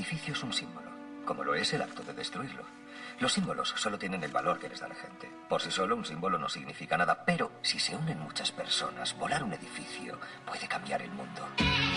edificio es un símbolo, como lo es el acto de destruirlo. Los símbolos solo tienen el valor que les da la gente. Por sí solo, un símbolo no significa nada, pero si se unen muchas personas, volar un edificio puede cambiar el mundo.